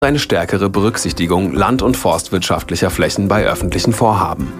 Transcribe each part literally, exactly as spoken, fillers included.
eine stärkere Berücksichtigung land- und forstwirtschaftlicher Flächen bei öffentlichen Vorhaben.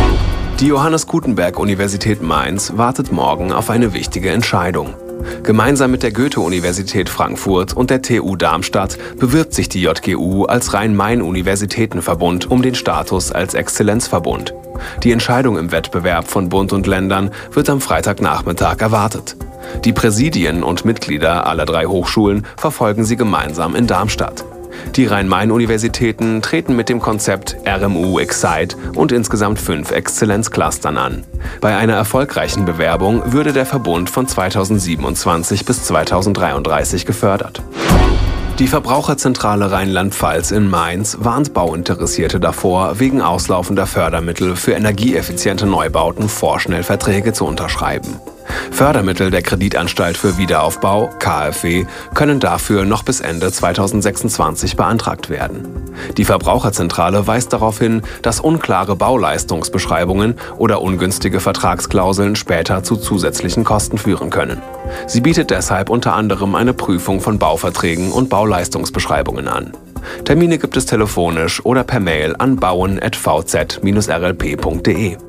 Die Johannes Gutenberg-Universität Mainz wartet morgen auf eine wichtige Entscheidung. Gemeinsam mit der Goethe-Universität Frankfurt und der T U Darmstadt bewirbt sich die J G U als Rhein-Main-Universitätenverbund um den Status als Exzellenzverbund. Die Entscheidung im Wettbewerb von Bund und Ländern wird am Freitagnachmittag erwartet. Die Präsidien und Mitglieder aller drei Hochschulen verfolgen sie gemeinsam in Darmstadt. Die Rhein-Main-Universitäten treten mit dem Konzept R M U Excite und insgesamt fünf Exzellenzclustern an. Bei einer erfolgreichen Bewerbung würde der Verbund von zweitausendsiebenundzwanzig bis zweitausenddreiunddreißig gefördert. Die Verbraucherzentrale Rheinland-Pfalz in Mainz warnt Bauinteressierte davor, wegen auslaufender Fördermittel für energieeffiziente Neubauten vorschnell Verträge zu unterschreiben. Fördermittel der Kreditanstalt für Wiederaufbau, K f W, können dafür noch bis Ende zweitausendsechsundzwanzig beantragt werden. Die Verbraucherzentrale weist darauf hin, dass unklare Bauleistungsbeschreibungen oder ungünstige Vertragsklauseln später zu zusätzlichen Kosten führen können. Sie bietet deshalb unter anderem eine Prüfung von Bauverträgen und Bauleistungsbeschreibungen an. Termine gibt es telefonisch oder per Mail an bauen at v z dash r l p punkt d e.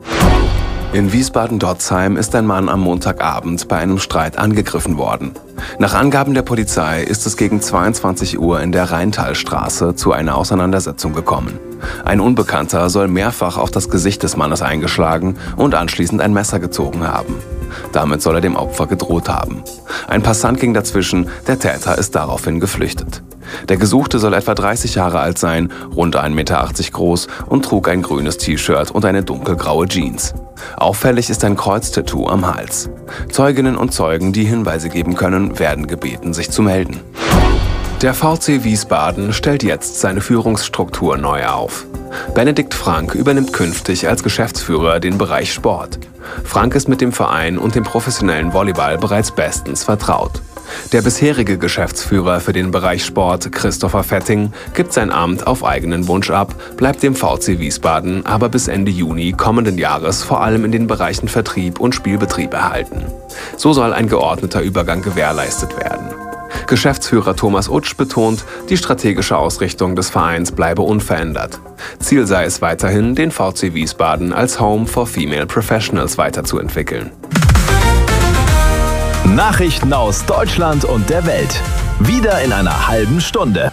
In Wiesbaden-Dotzheim ist ein Mann am Montagabend bei einem Streit angegriffen worden. Nach Angaben der Polizei ist es gegen zweiundzwanzig Uhr in der Rheintalstraße zu einer Auseinandersetzung gekommen. Ein Unbekannter soll mehrfach auf das Gesicht des Mannes eingeschlagen und anschließend ein Messer gezogen haben. Damit soll er dem Opfer gedroht haben. Ein Passant ging dazwischen, der Täter ist daraufhin geflüchtet. Der Gesuchte soll etwa dreißig Jahre alt sein, rund ein Meter achtzig groß und trug ein grünes T-Shirt und eine dunkelgraue Jeans. Auffällig ist ein Kreuztattoo am Hals. Zeuginnen und Zeugen, die Hinweise geben können, werden gebeten, sich zu melden. Der V C Wiesbaden stellt jetzt seine Führungsstruktur neu auf. Benedikt Frank übernimmt künftig als Geschäftsführer den Bereich Sport. Frank ist mit dem Verein und dem professionellen Volleyball bereits bestens vertraut. Der bisherige Geschäftsführer für den Bereich Sport, Christopher Fetting, gibt sein Amt auf eigenen Wunsch ab, bleibt dem V C Wiesbaden aber bis Ende Juni kommenden Jahres vor allem in den Bereichen Vertrieb und Spielbetrieb erhalten. So soll ein geordneter Übergang gewährleistet werden. Geschäftsführer Thomas Utsch betont, die strategische Ausrichtung des Vereins bleibe unverändert. Ziel sei es weiterhin, den V C Wiesbaden als Home for Female Professionals weiterzuentwickeln. Nachrichten aus Deutschland und der Welt. Wieder in einer halben Stunde.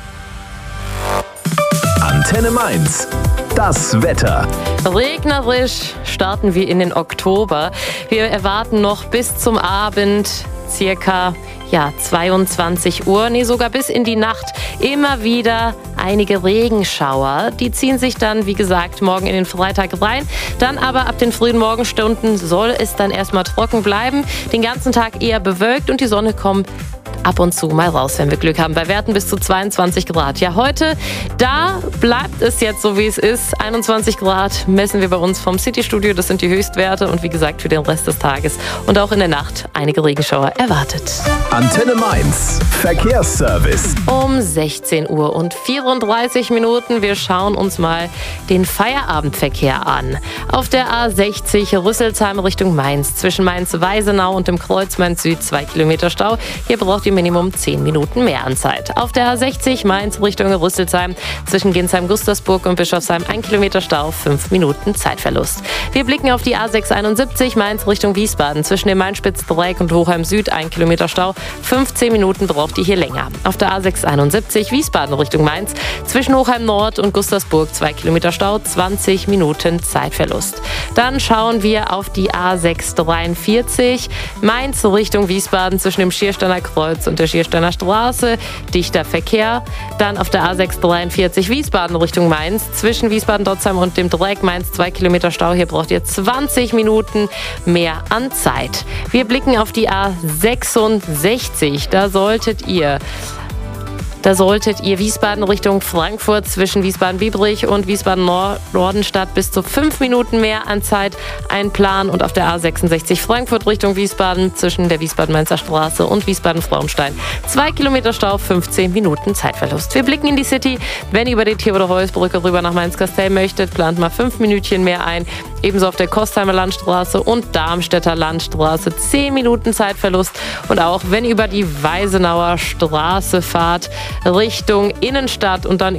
Antenne Mainz. Das Wetter. Regnerisch starten wir in den Oktober. Wir erwarten noch bis zum Abend circa ja, zweiundzwanzig Uhr, nee, sogar bis in die Nacht immer wieder einige Regenschauer. Die ziehen sich dann, wie gesagt, morgen in den Freitag rein. Dann aber ab den frühen Morgenstunden soll es dann erstmal trocken bleiben. Den ganzen Tag eher bewölkt und die Sonne kommt ab und zu mal raus, wenn wir Glück haben. Bei Werten bis zu zweiundzwanzig Grad. Ja, heute, da bleibt es jetzt so, wie es ist. einundzwanzig Grad messen wir bei uns vom City-Studio. Das sind die Höchstwerte. Und wie gesagt, für den Rest des Tages und auch in der Nacht einige Regenschauer erwartet. Antenne Mainz. Verkehrsservice. Um sechzehn Uhr und vierunddreißig Minuten. Wir schauen uns mal den Feierabendverkehr an. Auf der A sechzig Rüsselsheim Richtung Mainz. Zwischen Mainz-Weisenau und dem Kreuz Mainz Süd zwei Kilometer Stau. Hier braucht ihr Minimum zehn Minuten mehr an Zeit. Auf der A sechzig Mainz Richtung Rüsselsheim zwischen Ginsheim-Gustersburg und Bischofsheim ein Kilometer Stau, fünf Minuten Zeitverlust. Wir blicken auf die A sechshunderteinundsiebzig Mainz Richtung Wiesbaden zwischen dem Main-Spitz-Dreieck und Hochheim Süd ein Kilometer Stau, fünfzehn Minuten braucht ihr hier länger. Auf der A sechshunderteinundsiebzig Wiesbaden Richtung Mainz zwischen Hochheim Nord und Gustersburg zwei Kilometer Stau, zwanzig Minuten Zeitverlust. Dann schauen wir auf die A sechshundertdreiundvierzig Mainz Richtung Wiesbaden zwischen dem Schiersteiner Kreuz und der Schiersteiner Straße, dichter Verkehr. Dann auf der A sechshundertdreiundvierzig Wiesbaden Richtung Mainz zwischen Wiesbaden-Dotzheim und dem Dreieck Mainz zwei Kilometer Stau. Hier braucht ihr zwanzig Minuten mehr an Zeit. Wir blicken auf die A sechsundsechzig. Da solltet ihr Da solltet ihr Wiesbaden Richtung Frankfurt zwischen Wiesbaden-Biebrich und Wiesbaden-Nordenstadt bis zu fünf Minuten mehr an Zeit einplanen. Und auf der A sechsundsechzig Frankfurt Richtung Wiesbaden zwischen der Wiesbaden-Mainzer Straße und Wiesbaden-Frauenstein zwei Kilometer Stau, fünfzehn Minuten Zeitverlust. Wir blicken in die City. Wenn ihr über die Theodor-Heuss-Brücke rüber nach Mainz-Kastell möchtet, plant mal fünf Minütchen mehr ein. Ebenso auf der Kostheimer Landstraße und Darmstädter Landstraße zehn Minuten Zeitverlust. Und auch wenn ihr über die Weisenauer Straße fahrt, Richtung Innenstadt und dann